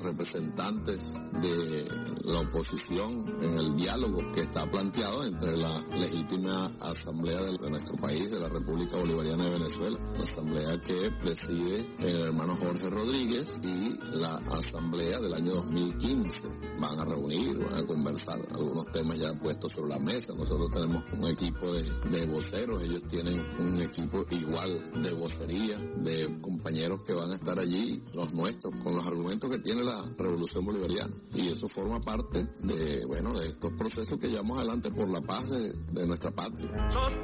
representantes de la oposición en el diálogo que está planteado entre la legítima asamblea de nuestro país, de la República Bolivariana de Venezuela, la asamblea que preside el hermano Jorge Rodríguez, y la asamblea del año 2015. Van a reunir, van a conversar algunos temas ya puestos sobre la mesa. Nosotros tenemos un equipo de voceros, ellos tienen un equipo igual de vocería, de compañeros que van a estar allí, los nuestros, con los argumentos que tiene la Revolución Bolivariana. Y eso forma parte de estos procesos que llevamos adelante por la paz de nuestra patria.